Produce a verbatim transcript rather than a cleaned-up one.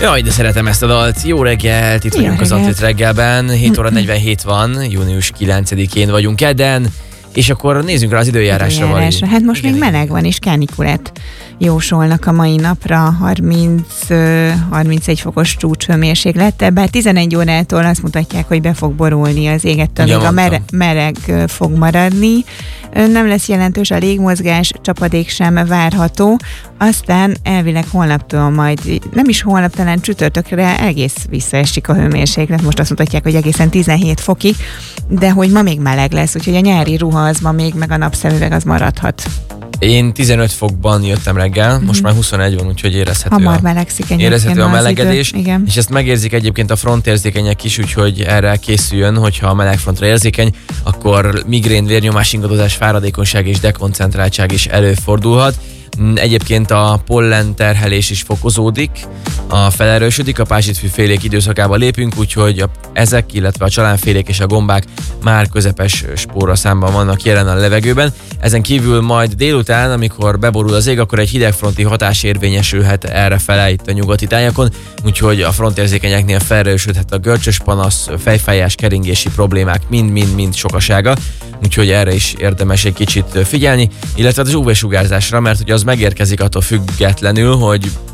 Jaj, de szeretem ezt a dalt. Jó reggelt, itt Jó vagyunk az reggelt. Antit reggelben. hét óra negyvenhét van, június kilencedikén vagyunk kedden, és akkor nézzünk rá az időjárásra. Időjárásra. Hát most Igen, még igen. meleg van, és kánikulát jósolnak a mai napra, harminc harmincegy fokos csúcshőmérséklettel, bár tizenegy órától azt mutatják, hogy be fog borulni az ég, ettől Ugye még a mondtam. mere- meleg ö, fog maradni. Ö, Nem lesz jelentős a légmozgás, csapadék sem várható, aztán elvileg holnaptól majd, nem is holnap, talán csütörtökre egész visszaesik a hőmérséklet, most azt mutatják, hogy egészen tizenhét fokig, de hogy ma még meleg lesz, úgyhogy a nyári ruha az ma még, meg a napszemüveg az maradhat. Én tizenöt fokban jöttem reggel, most már huszonegy van, úgyhogy érezhető Hamar a, melegszik egyébként érezhető a az melegedés, idő. Igen. és ezt megérzik egyébként a frontérzékenyek is, úgyhogy erre készüljön, hogyha a melegfrontra érzékeny, akkor migrén, vérnyomás ingadozás, fáradékonyság és dekoncentráltság is előfordulhat. Egyébként a pollen terhelés is fokozódik, a felerősödik, a pázsitfűfélék időszakába lépünk, úgyhogy a, ezek, illetve a csalánfélék és a gombák már közepes spóraszámban vannak jelen a levegőben. Ezen kívül majd délután, amikor beborul az ég, akkor egy hidegfronti hatás érvényesülhet errefele itt a nyugati tájakon, úgyhogy a frontérzékenyeknél felerősödhet a görcsös panasz, fejfájás, keringési problémák, mind-mind-mind sokasága, úgyhogy erre is érdemes egy kicsit figyelni, illetve az ú vé-sugárzásra, mert hogy az megérkezik attól függetlenül, hogy